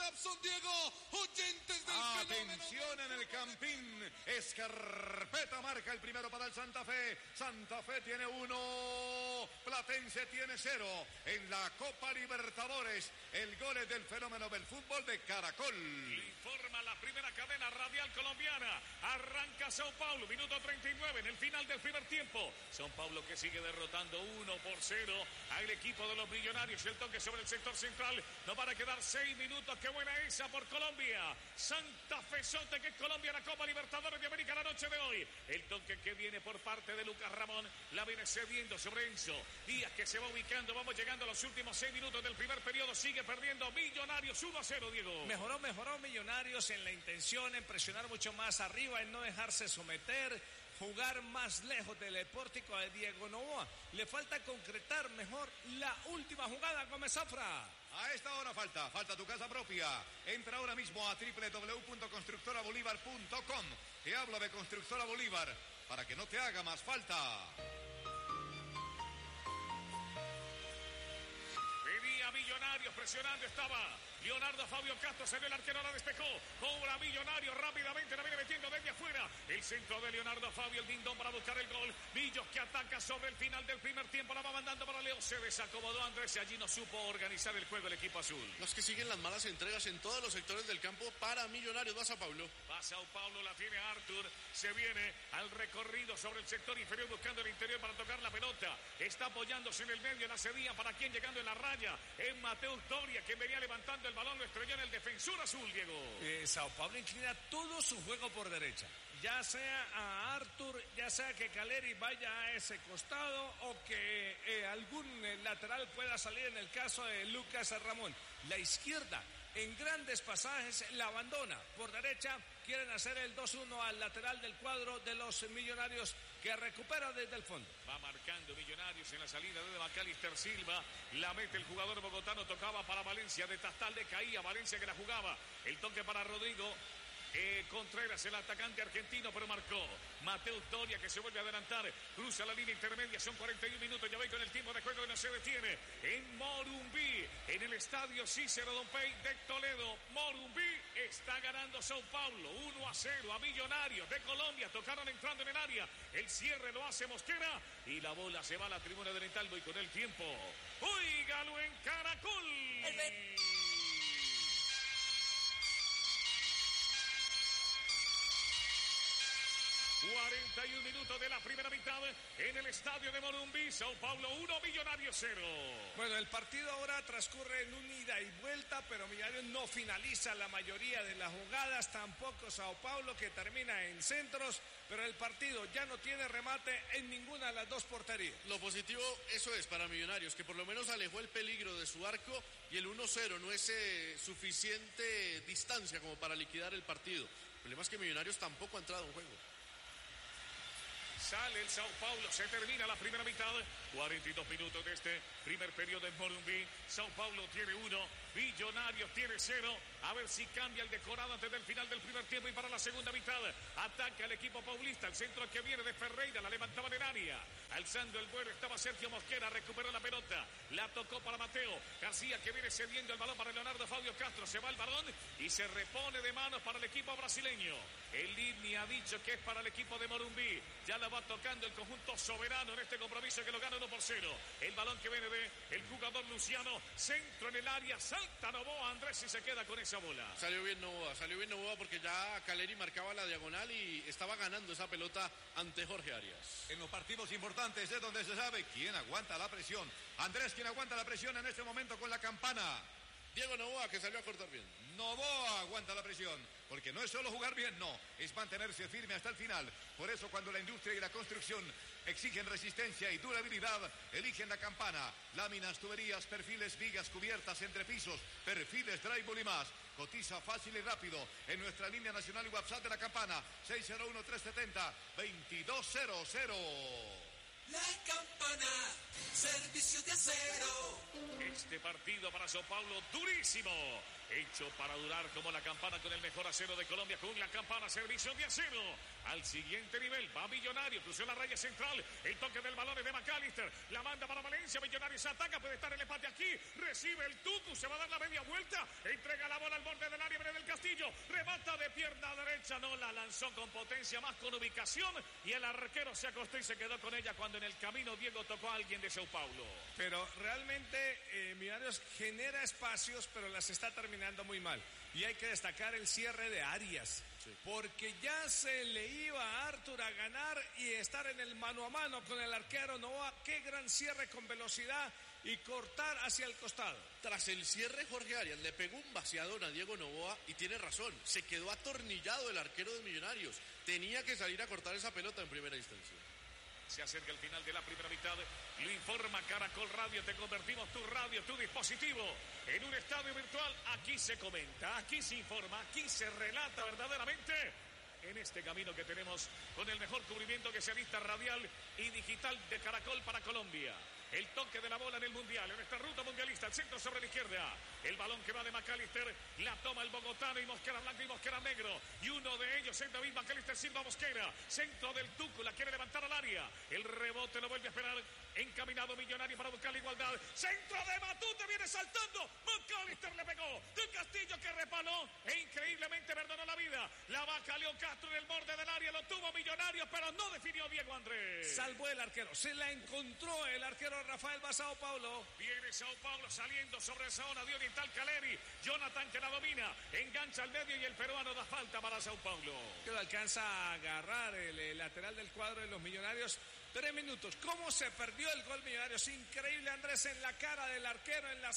Robson, Diego, oyentes del Atención en el Campín. Escarpeta marca el primero para el Santa Fe. Santa Fe tiene 1, Platense tiene 0. En la Copa Libertadores, el gol es del fenómeno del fútbol de Caracol. Informa la primera cadena radial colombiana. Arranca Sao Paulo, minuto 39 en el final del primer tiempo. Sao Paulo que sigue derrotando 1-0 al equipo de los Millonarios. El toque sobre el sector central. No van a quedar 6 minutos. Qué buena esa por Colombia. Santa Fe Sote, que es Colombia en la Copa Libertadores de América la noche de hoy. El toque que viene por parte de Lucas Ramón. La viene cediendo sobre Enzo Díaz, que se va ubicando. Vamos llegando a los últimos 6 minutos del primer periodo. Sigue perdiendo Millonarios 1-0, Diego. Mejoró Millonarios en la intención, en presionar mucho más arriba, en no dejarse someter, jugar más lejos del pórtico de Diego Noboa. Le falta concretar mejor la última jugada con Zafra. A esta hora falta tu casa propia. Entra ahora mismo a www.constructorabolívar.com. Te hablo de Constructora Bolívar para que no te haga más falta. Venía Millonarios presionando, estaba Leonardo Fabio Castro, se ve el arquero, la despejó, cobra Millonarios rápidamente, la viene metiendo desde afuera, el centro de Leonardo Fabio, el dindón para buscar el gol, Millos que ataca sobre el final del primer tiempo, la va mandando para Leo, se desacomodó Andrés y allí no supo organizar el juego el equipo azul. Los que siguen las malas entregas en todos los sectores del campo para Millonarios. Va Sao Paulo. Va Sao Paulo, la tiene Arthur, se viene al recorrido sobre el sector inferior buscando el interior para tocar la pelota, está apoyándose en el medio, la cedía para quien llegando en la raya, es Mateo Doria quien venía levantando el balón, lo estrelló en el defensor azul, Diego. Sao Paulo inclina todo su juego por derecha, ya sea a Arthur, ya sea que Caleri vaya a ese costado o que algún lateral pueda salir en el caso de Lucas Ramón. La izquierda en grandes pasajes la abandona, por derecha quieren hacer el 2-1 al lateral del cuadro de los Millonarios, que recupera desde el fondo. Va marcando Millonarios en la salida de Macalister Silva, la mete el jugador bogotano, tocaba para Valencia, de Tastalde caía, Valencia que la jugaba, el toque para Rodrigo Contreras, el atacante argentino, pero marcó Mateo Doria, que se vuelve a adelantar, cruza la línea intermedia, son 41 minutos, ya voy con el tiempo de juego y no se detiene en Morumbí, en el estadio Cícero Dompey de Toledo. Morumbí está ganando Sao Paulo 1-0 a Millonarios de Colombia, tocaron entrando en el área, el cierre lo hace Mosquera y la bola se va a la tribuna de Oriental. Y con el tiempo, óigalo en Caracol. 41 minutos de la primera mitad en el estadio de Morumbí. Sao Paulo 1, Millonarios 0. Bueno, el partido ahora transcurre en un ida y vuelta, pero Millonarios no finaliza la mayoría de las jugadas, tampoco Sao Paulo, que termina en centros, pero el partido ya no tiene remate en ninguna de las dos porterías. Lo positivo, eso es para Millonarios, que por lo menos alejó el peligro de su arco, y el 1-0 no es suficiente distancia como para liquidar el partido. El problema es que Millonarios tampoco ha entrado en juego. Sale el Sao Paulo, se termina la primera mitad, 42 minutos de este primer periodo en Morumbí. Sao Paulo tiene 1, Millonarios tiene 0. A ver si cambia el decorado antes del final del primer tiempo. Y para la segunda mitad ataca el equipo paulista, el centro que viene de Ferreira, la levantaba en el área, alzando el vuelo estaba Sergio Mosquera, recuperó la pelota, la tocó para Mateo García, que viene cediendo el balón para Leonardo Fabio Castro, se va el balón y se repone de manos para el equipo brasileño. El INI ha dicho que es para el equipo de Morumbí, ya la va tocando el conjunto soberano en este compromiso que lo gana 1-0. El balón que viene de el jugador Luciano, centro en el área, salta Noboa, Andrés, y se queda con esa bola. Salió bien Noboa porque ya Caleri marcaba la diagonal y estaba ganando esa pelota ante Jorge Arias. En los partidos importantes es donde se sabe quién aguanta la presión. Andrés, quien aguanta la presión en este momento con la campana. Diego Noboa, que salió a cortar bien. Noboa aguanta la presión, porque no es solo jugar bien, no, es mantenerse firme hasta el final. Por eso cuando la industria y la construcción exigen resistencia y durabilidad, eligen la campana. Láminas, tuberías, perfiles, vigas, cubiertas, entrepisos, perfiles, drywall y más. Cotiza fácil y rápido en nuestra línea nacional y WhatsApp de la campana, 601-370-2200. La Campana, servicio de acero. Este partido para Sao Paulo, durísimo, hecho para durar como la campana, con el mejor acero de Colombia, con la Campana, servicio de acero. Al siguiente nivel, va Millonario, cruzó la raya central, el toque del balón es de Macalister, la manda para Valencia, Millonarios ataca, puede estar el empate aquí, recibe el Tucu, se va a dar la media vuelta, entrega la bola al borde del área, viene del Castillo, remata de pierna derecha, no la lanzó con potencia, más con ubicación, y el arquero se acostó y se quedó con ella cuando en el camino Diego tocó a alguien de Sao Paulo. Pero realmente Millonarios genera espacios, pero las está terminando muy mal. Y hay que destacar el cierre de Arias, porque ya se le iba a Arthur a ganar y estar en el mano a mano con el arquero Novoa. Qué gran cierre con velocidad y cortar hacia el costado. Tras el cierre, Jorge Arias le pegó un vaciadón a Diego Novoa y tiene razón, se quedó atornillado el arquero de Millonarios. Tenía que salir a cortar esa pelota en primera instancia. Se acerca el final de la primera mitad. Lo informa Caracol Radio. Te convertimos tu radio, tu dispositivo, en un estadio virtual. Aquí se comenta, aquí se informa, aquí se relata verdaderamente en este camino que tenemos con el mejor cubrimiento que se avista radial y digital de Caracol para Colombia. El toque de la bola en el Mundial, en esta ruta mundialista, el centro sobre la izquierda. El balón que va de McAllister, la toma el bogotano y Mosquera blanco y Mosquera negro. Y uno de ellos es David McAllister Silva Mosquera. Centro del Tucu, la quiere levantar al área. El rebote lo vuelve a esperar. Encaminado Millonario para buscar la igualdad. Centro de Matute, viene saltando. McAllister le pegó. Del Castillo que repaló e increíblemente perdonó la vida. La vaca León Castro en el borde del área, lo tuvo Millonarios, pero no definió Diego Andrés. Salvó el arquero, se la encontró el arquero Rafael va Sao Paulo. Viene Sao Paulo saliendo sobre esa zona de Oriental Caleri. Jonathan que la domina, engancha al medio y el peruano da falta para Sao Paulo. Que lo alcanza a agarrar el lateral del cuadro de los Millonarios. 3 minutos. ¿Cómo se perdió el gol Millonarios? Increíble, Andrés, en la cara del arquero en la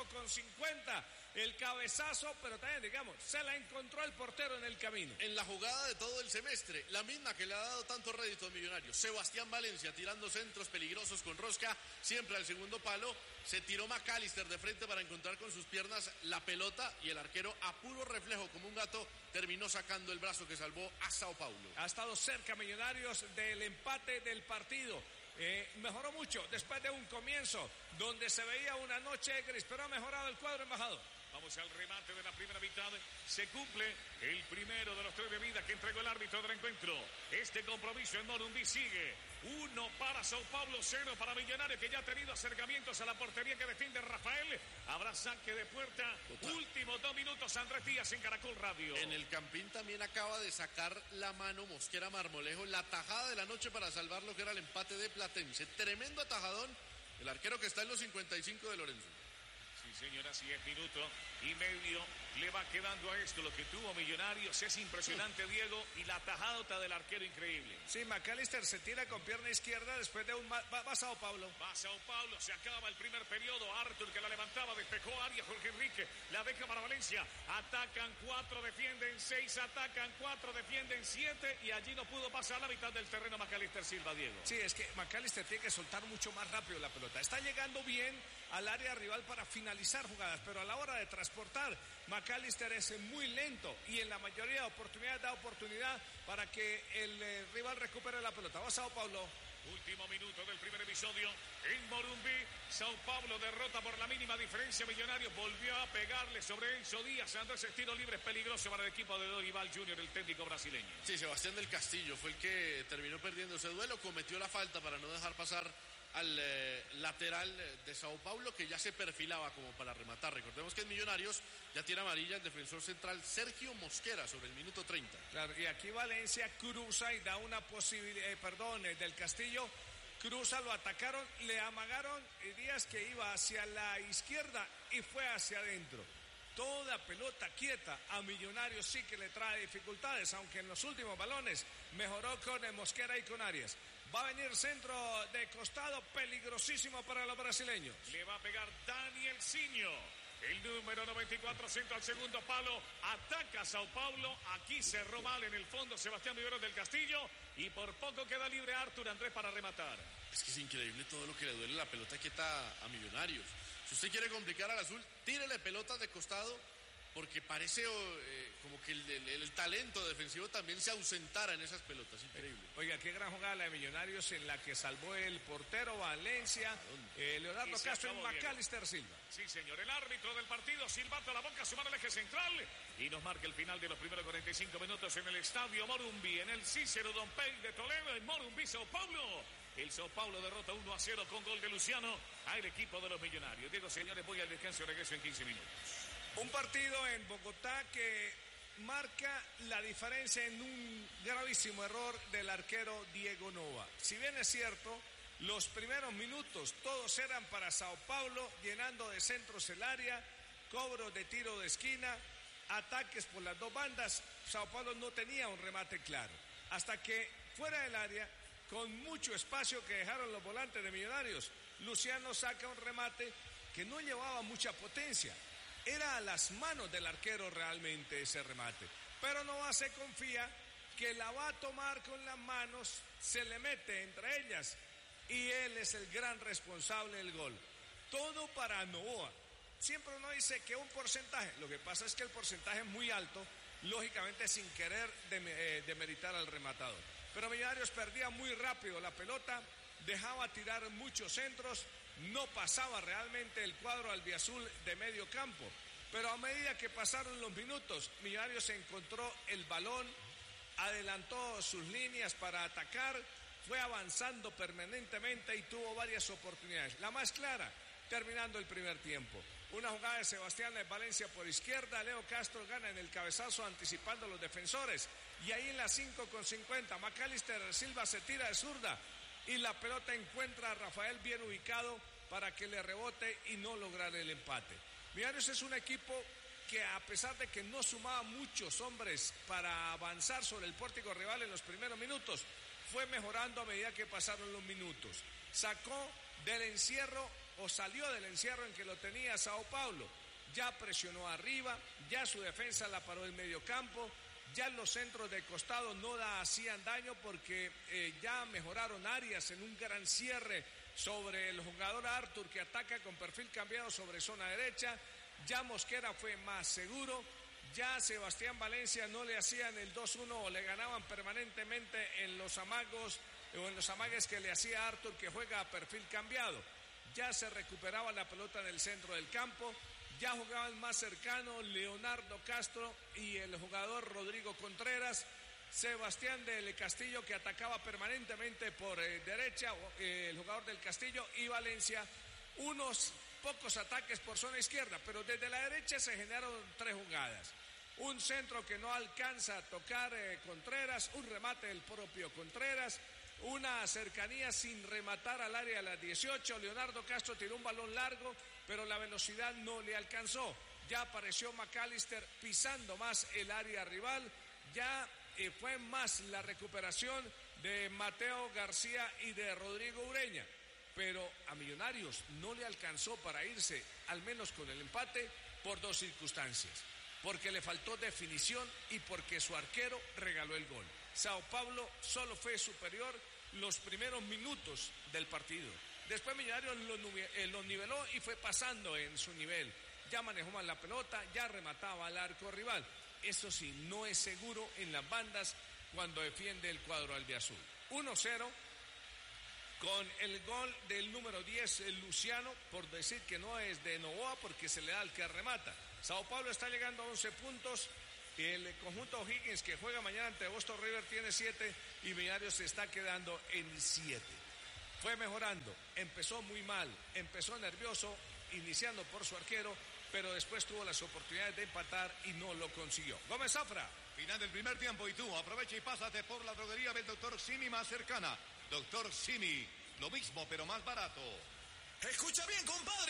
5:50. El cabezazo, pero también, digamos, se la encontró el portero en el camino. En la jugada de todo el semestre, la misma que le ha dado tanto rédito a Millonarios. Sebastián Valencia tirando centros peligrosos con rosca, siempre al segundo palo. Se tiró McAllister de frente para encontrar con sus piernas la pelota y el arquero a puro reflejo como un gato terminó sacando el brazo que salvó a Sao Paulo. Ha estado cerca Millonarios del empate del partido. Mejoró mucho después de un comienzo donde se veía una noche gris, pero ha mejorado el cuadro embajador. Vamos al remate de la primera mitad. Se cumple el primero de los 3 de vida que entregó el árbitro del encuentro. Este compromiso en Morumbí sigue. 1 para Sao Paulo, 0 para Millonarios, que ya ha tenido acercamientos a la portería que defiende Rafael. Habrá saque de puerta. Últimos 2 minutos, Andrés Díaz en Caracol Radio. En el Campín también acaba de sacar la mano Mosquera Marmolejo. La tajada de la noche para salvar lo que era el empate de Platense. Tremendo atajadón. El arquero que está en los 55 de Lorenzo. Sí, señora, 10 minutos y medio le va quedando a esto. Lo que tuvo Millonarios es impresionante, Diego, y la tajada del arquero increíble. Sí, McAllister se tira con pierna izquierda después de un... Va Sao Paulo. Va Sao Paulo, se acaba el primer periodo. Arthur que la levantaba, despejó Arias, Jorge Enrique, la deja para Valencia. Atacan 4, defienden 6, atacan 4, defienden 7 y allí no pudo pasar la mitad del terreno McAllister Silva, Diego. Sí, es que McAllister tiene que soltar mucho más rápido la pelota. Está llegando bien al área rival para finalizar jugadas, pero a la hora de transportar, McAllister es muy lento y en la mayoría de oportunidades da oportunidad para que el rival recupere la pelota. Va Sao Paulo. Último minuto del primer episodio en Morumbí. Sao Paulo derrota por la mínima diferencia. Millonarios volvió a pegarle sobre Enzo Díaz. Andrés, tiro libre peligroso para el equipo de Dorival Junior, el técnico brasileño. Sí, Sebastián del Castillo fue el que terminó perdiendo ese duelo. Cometió la falta para no dejar pasar al lateral de Sao Paulo, que ya se perfilaba como para rematar. Recordemos que en Millonarios ya tiene amarilla el defensor central Sergio Mosquera sobre el minuto 30. Claro, y aquí Valencia cruza y da una posibilidad, del Castillo, cruza, lo atacaron, le amagaron y Díaz que iba hacia la izquierda y fue hacia adentro. Toda pelota quieta a Millonarios sí que le trae dificultades, aunque en los últimos balones mejoró con Mosquera y con Arias. Va a venir centro de costado peligrosísimo para los brasileños. Le va a pegar Daniel Siño. El número 94, centro al segundo palo. Ataca a Sao Paulo. Aquí cerró mal en el fondo Sebastián Viveros del Castillo. Y por poco queda libre Arthur Andrés para rematar. Es que es increíble todo lo que le duele la pelota quieta a Millonarios. Si usted quiere complicar al azul, tírele pelotas de costado, porque parece como que el talento defensivo también se ausentara en esas pelotas. Increíble. Oiga, qué gran jugada la de Millonarios en la que salvó el portero Valencia, Leonardo Castro y McAllister Silva. Sí, señor. El árbitro del partido, silbato a la boca, su mano al eje central y nos marca el final de los primeros 45 minutos en el estadio Morumbí, en el Cícero Dompey de Toledo, en Morumbí, Sao Paulo. El Sao Paulo derrota 1-0 con gol de Luciano al equipo de los Millonarios. Diego, señores, voy al descanso y regreso en 15 minutos. Un partido en Bogotá que marca la diferencia en un gravísimo error del arquero Diego Nova. Si bien es cierto, los primeros minutos todos eran para Sao Paulo, llenando de centros el área, cobros de tiro de esquina, ataques por las dos bandas. Sao Paulo no tenía un remate claro. Hasta que fuera del área, con mucho espacio que dejaron los volantes de Millonarios, Luciano saca un remate que no llevaba mucha potencia. Era a las manos del arquero realmente ese remate. Pero Nova se confía que la va a tomar con las manos, se le mete entre ellas y él es el gran responsable del gol. Todo para Novoa. Siempre uno dice que un porcentaje, lo que pasa es que el porcentaje es muy alto, lógicamente sin querer demeritar al rematador. Pero Millonarios perdía muy rápido la pelota, dejaba tirar muchos centros, no pasaba realmente el cuadro albiazul de medio campo. Pero a medida que pasaron los minutos, Millonarios encontró el balón, adelantó sus líneas para atacar, fue avanzando permanentemente y tuvo varias oportunidades. La más clara, terminando el primer tiempo. Una jugada de Sebastián Valencia por izquierda, Leo Castro gana en el cabezazo anticipando a los defensores. Y ahí en la 5:50, McAllister Silva se tira de zurda y la pelota encuentra a Rafael bien ubicado para que le rebote y no lograr el empate. Millonarios es un equipo que a pesar de que no sumaba muchos hombres para avanzar sobre el pórtico rival en los primeros minutos, fue mejorando a medida que pasaron los minutos. Sacó del encierro o salió del encierro en que lo tenía Sao Paulo. Ya presionó arriba, ya su defensa la paró en medio campo, ya los centros de costado no hacían daño porque ya mejoraron áreas en un gran cierre sobre el jugador Arthur que ataca con perfil cambiado sobre zona derecha. Ya Mosquera fue más seguro, ya Sebastián Valencia no le hacían el 2-1 o le ganaban permanentemente en los amagos o en los amagues que le hacía Arthur, que juega a perfil cambiado. Ya se recuperaba la pelota en el centro del campo, ya jugaban más cercanos Leonardo Castro y el jugador Rodrigo Contreras. Sebastián del Castillo, que atacaba permanentemente por derecha, el jugador del Castillo, y Valencia, unos pocos ataques por zona izquierda, pero desde la derecha se generaron 3 jugadas. Un centro que no alcanza a tocar Contreras, un remate del propio Contreras, una cercanía sin rematar al área a las 18. Leonardo Castro tiró un balón largo, pero la velocidad no le alcanzó. Ya apareció McAllister pisando más el área rival, ya fue más la recuperación de Mateo García y de Rodrigo Ureña. Pero a Millonarios no le alcanzó para irse, al menos con el empate, por 2 circunstancias. Porque le faltó definición y porque su arquero regaló el gol. Sao Paulo solo fue superior los primeros minutos del partido. Después Millonarios lo niveló y fue pasando en su nivel. Ya manejó más la pelota, ya remataba al arco rival. Eso sí, no es seguro en las bandas cuando defiende el cuadro albiazul. 1-0 con el gol del número 10, el Luciano, por decir que no es de Novoa porque se le da al que remata. Sao Paulo está llegando a 11 puntos. El conjunto O'Higgins, que juega mañana ante Boston River, tiene 7 y Millonarios se está quedando en 7. Fue mejorando, empezó muy mal, empezó nervioso, iniciando por su arquero, pero después tuvo las oportunidades de empatar y no lo consiguió. Gómez Zafra. Final del primer tiempo y tú aprovecha y pásate por la droguería del Dr. Simi más cercana. Dr. Simi, lo mismo pero más barato. Escucha bien, compadre.